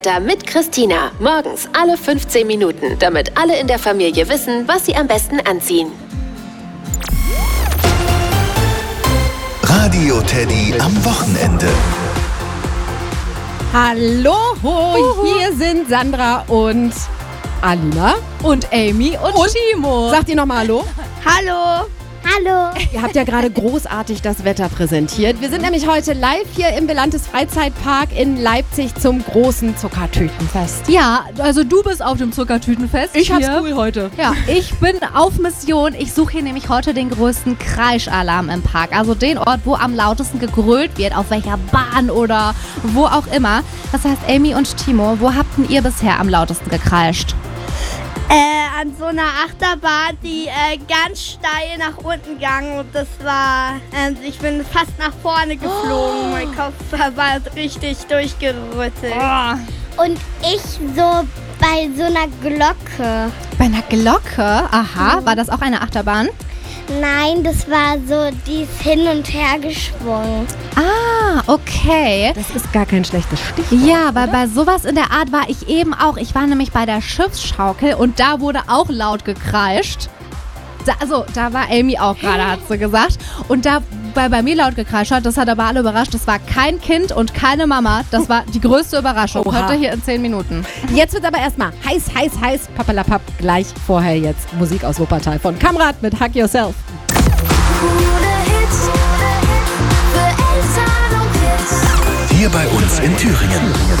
Da mit Christina. Morgens alle 15 Minuten, damit alle in der Familie wissen, was sie am besten anziehen. Radio Teddy am Wochenende. Hallo, hier sind Sandra und Alina und Amy und Timo. Sagt ihr nochmal Hallo? Hallo. Hallo. Ihr habt ja gerade großartig das Wetter präsentiert. Wir sind nämlich heute live hier im Belantes Freizeitpark in Leipzig zum großen Zuckertütenfest. Ja, also du bist auf dem Zuckertütenfest. Ich hab's cool heute. Ja, ich bin auf Mission. Ich suche hier nämlich heute den größten Kreischalarm im Park. Also den Ort, wo am lautesten gegrölt wird, auf welcher Bahn oder wo auch immer. Das heißt, Amy und Timo, wo habt denn ihr bisher am lautesten gekreischt? An so einer Achterbahn, die ganz steil nach unten ging und das war, ich bin fast nach vorne geflogen. Mein Kopf war richtig durchgerüttelt. Und ich so bei so einer Glocke. Bei einer Glocke? Aha, war das auch eine Achterbahn? Nein, das war so, die ist hin und her geschwungen. Ah, okay. Das ist gar kein schlechtes Stichwort. Ja, weil bei sowas in der Art war ich eben auch. Ich war nämlich bei der Schiffsschaukel und da wurde auch laut gekreischt. Da war Amy auch gerade, hat sie gesagt. Und da bei mir laut gekreischt hat, das hat aber alle überrascht. Das war kein Kind und keine Mama. Das war die größte Überraschung. Oha. Heute hier in 10 Minuten. Jetzt wird aber erstmal heiß. Papalapap. Gleich vorher jetzt Musik aus Wuppertal von Kamrat mit Hug Yourself. Hier bei uns in Thüringen.